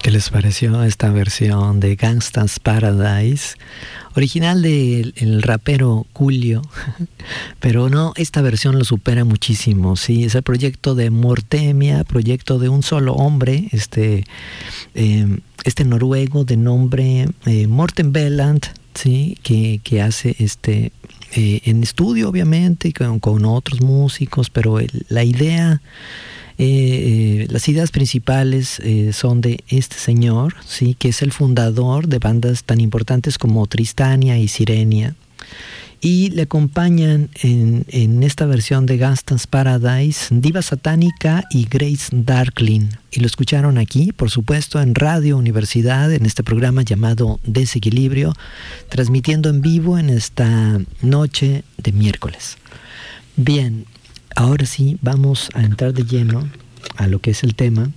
¿Qué les pareció esta versión de Gangsta's Paradise? Original del rapero Coolio, pero no, esta versión lo supera muchísimo, sí, es el proyecto de Mortemia, proyecto de un solo hombre, este noruego de nombre Morten Veland, sí, que hace en estudio obviamente, y con otros músicos, pero la idea... las ideas principales son de este señor, sí, que es el fundador de bandas tan importantes como Tristania y Sirenia, y le acompañan en esta versión de Gangsta's Paradise Diva Satánica y Grace Darkling, y lo escucharon aquí, por supuesto, en Radio Universidad, en este programa llamado Desequilibrio, transmitiendo en vivo en esta noche de miércoles. Bien, ahora sí, vamos a entrar de lleno a lo que es el tema.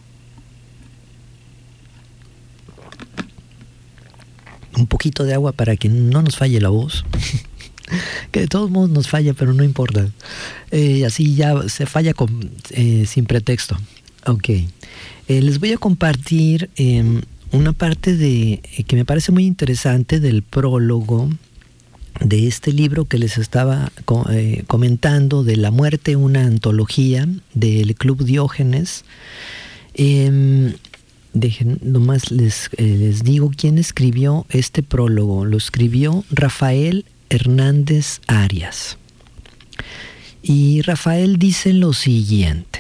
Un poquito de agua para que no nos falle la voz. Que de todos modos nos falla, pero no importa. Así ya se falla sin pretexto. Ok. Les voy a compartir una parte que me parece muy interesante del prólogo de este libro que les estaba comentando, de La muerte, una antología del Club Diógenes. Dejen, nomás les digo quién escribió este prólogo. Lo escribió Rafael Hernández Arias. Y Rafael dice lo siguiente: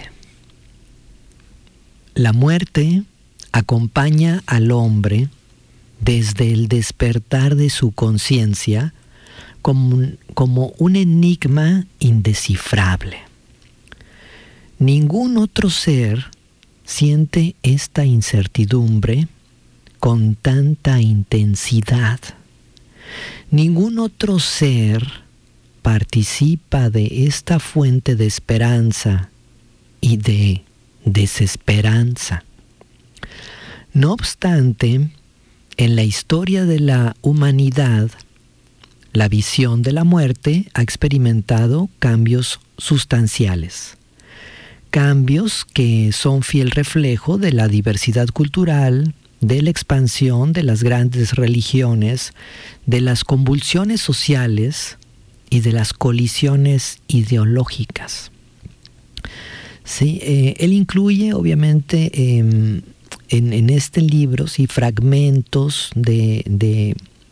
la muerte acompaña al hombre desde el despertar de su conciencia como un enigma indescifrable. Ningún otro ser siente esta incertidumbre con tanta intensidad. Ningún otro ser participa de esta fuente de esperanza y de desesperanza. No obstante, en la historia de la humanidad, la visión de la muerte ha experimentado cambios sustanciales. Cambios que son fiel reflejo de la diversidad cultural, de la expansión de las grandes religiones, de las convulsiones sociales y de las colisiones ideológicas. Sí, él incluye obviamente en este libro, sí, fragmentos de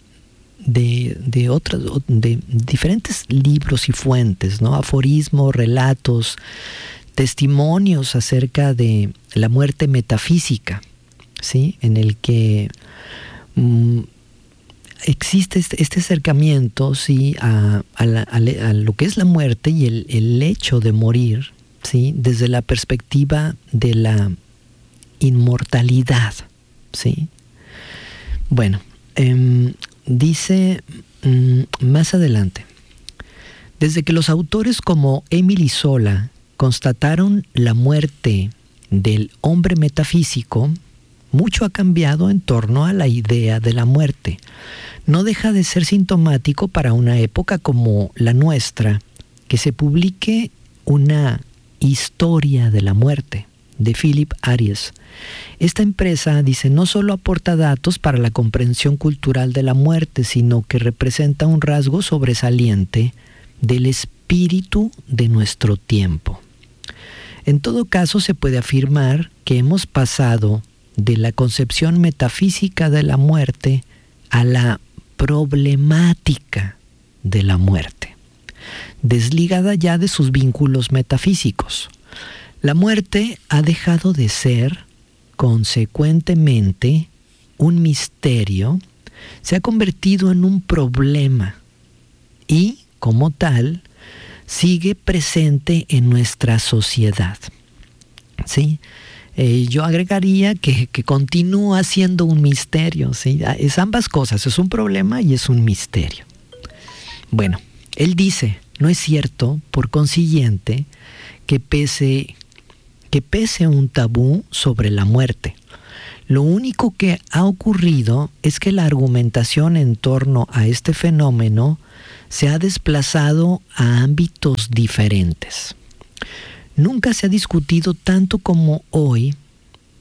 diferentes libros y fuentes, ¿no? Aforismos, relatos, testimonios acerca de la muerte metafísica, ¿sí? En el que existe este acercamiento, ¿sí? a lo que es la muerte y el hecho de morir, ¿sí? Desde la perspectiva de la inmortalidad, ¿sí? Bueno, dice más adelante: desde que los autores como Émile Zola constataron la muerte del hombre metafísico, mucho ha cambiado en torno a la idea de la muerte. No deja de ser sintomático para una época como la nuestra que se publique una historia de la muerte de Philip Aries. Esta empresa, dice, no solo aporta datos para la comprensión cultural de la muerte, sino que representa un rasgo sobresaliente del espíritu de nuestro tiempo. En todo caso, se puede afirmar que hemos pasado de la concepción metafísica de la muerte a la problemática de la muerte, desligada ya de sus vínculos metafísicos. La muerte ha dejado de ser, consecuentemente, un misterio, se ha convertido en un problema y, como tal, sigue presente en nuestra sociedad. ¿Sí? Yo agregaría que continúa siendo un misterio, ¿sí? Es ambas cosas, es un problema y es un misterio. Bueno, él dice, no es cierto, por consiguiente, que pese un tabú sobre la muerte. Lo único que ha ocurrido es que la argumentación en torno a este fenómeno se ha desplazado a ámbitos diferentes. Nunca se ha discutido tanto como hoy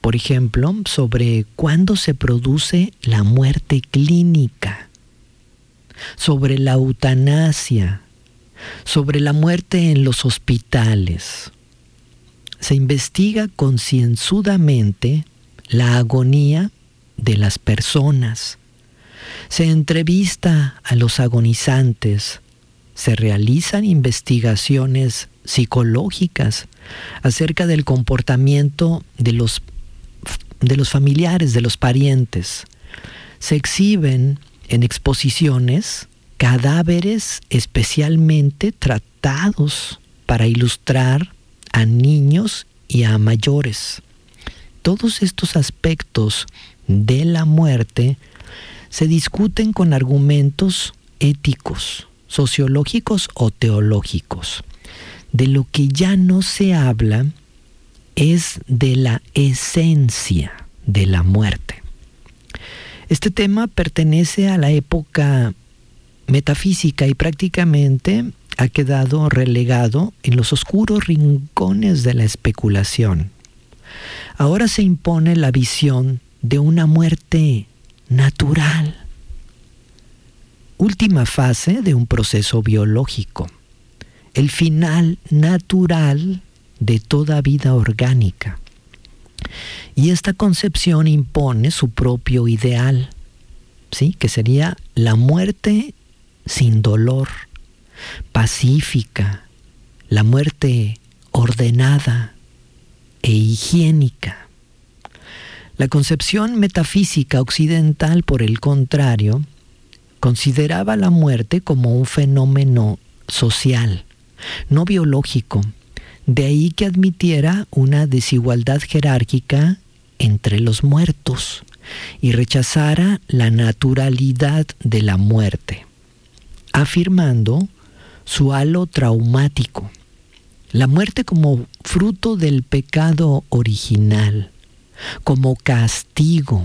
por ejemplo, sobre cuándo se produce la muerte clínica, sobre la eutanasia, sobre la muerte en los hospitales. Se investiga concienzudamente la agonía de las personas. Se entrevista a los agonizantes. Se realizan investigaciones psicológicas acerca del comportamiento de los familiares, de los parientes. Se exhiben en exposiciones cadáveres especialmente tratados para ilustrar a niños y a mayores. Todos estos aspectos de la muerte se discuten con argumentos éticos, sociológicos o teológicos. De lo que ya no se habla es de la esencia de la muerte. Este tema pertenece a la época metafísica y prácticamente ha quedado relegado en los oscuros rincones de la especulación. Ahora se impone la visión de una muerte natural, última fase de un proceso biológico, el final natural de toda vida orgánica. Y esta concepción impone su propio ideal, ¿sí? Que sería la muerte sin dolor, pacífica, la muerte ordenada e higiénica. La concepción metafísica occidental, por el contrario, consideraba la muerte como un fenómeno social, no biológico. De ahí que admitiera una desigualdad jerárquica entre los muertos y rechazara la naturalidad de la muerte, afirmando su halo traumático, la muerte como fruto del pecado original, como castigo.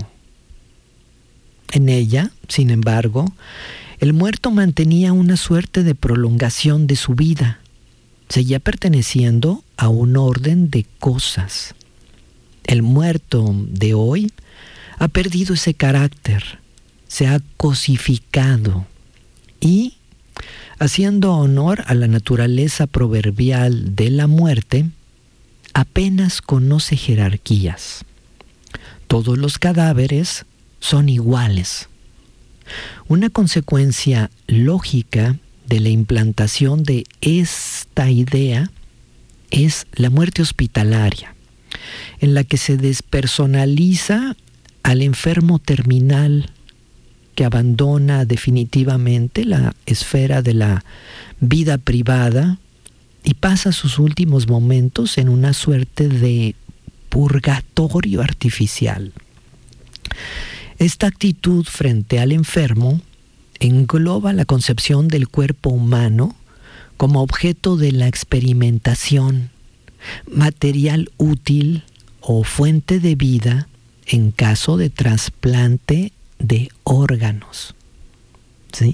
En ella, sin embargo, el muerto mantenía una suerte de prolongación de su vida, seguía perteneciendo a un orden de cosas. El muerto de hoy ha perdido ese carácter, se ha cosificado y, haciendo honor a la naturaleza proverbial de la muerte, apenas conoce jerarquías. Todos los cadáveres son iguales. Una consecuencia lógica de la implantación de esta idea es la muerte hospitalaria, en la que se despersonaliza al enfermo terminal que abandona definitivamente la esfera de la vida privada y pasa sus últimos momentos en una suerte de purgatorio artificial. Esta actitud frente al enfermo engloba la concepción del cuerpo humano como objeto de la experimentación, material útil o fuente de vida en caso de trasplante de órganos. ¿Sí?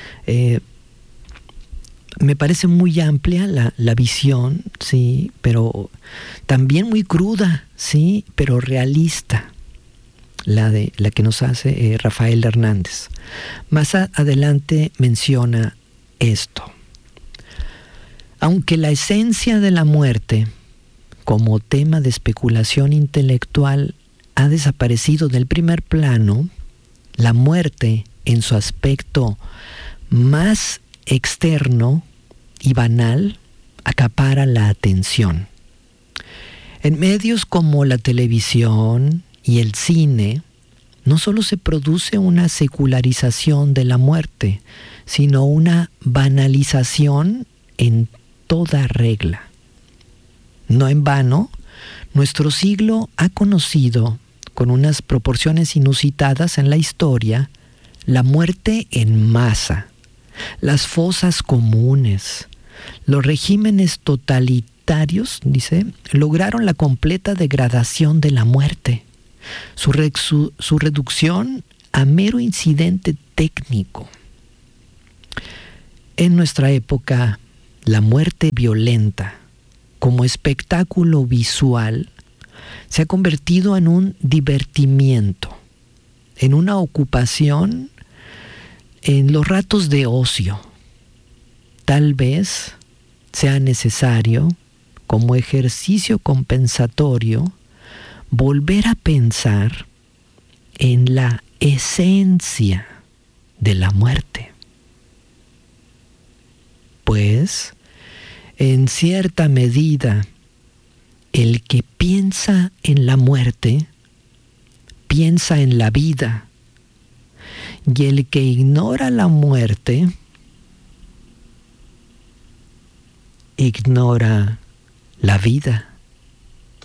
Me parece muy amplia la visión, sí, pero también muy cruda, sí, pero realista, la que nos hace Rafael Hernández. Más adelante menciona esto. Aunque la esencia de la muerte, como tema de especulación intelectual, ha desaparecido del primer plano, la muerte en su aspecto más externo y banal acapara la atención. En medios como la televisión y el cine, no solo se produce una secularización de la muerte, sino una banalización en toda regla. No en vano, nuestro siglo ha conocido, con unas proporciones inusitadas en la historia, la muerte en masa, las fosas comunes. Los regímenes totalitarios, dice, lograron la completa degradación de la muerte, su reducción a mero incidente técnico. En nuestra época, la muerte violenta, como espectáculo visual, se ha convertido en un divertimiento, en una ocupación en los ratos de ocio. Tal vez sea necesario, como ejercicio compensatorio, volver a pensar en la esencia de la muerte. Pues, en cierta medida, el que piensa en la muerte, piensa en la vida, y el que ignora la muerte, ignora la vida.